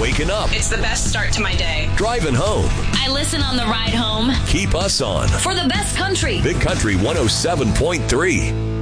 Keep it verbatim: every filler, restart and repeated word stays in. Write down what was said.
Waking up, It's the best start to my day. driving home. I listen on the ride home Keep us on for the best country. Big Country one oh seven point three.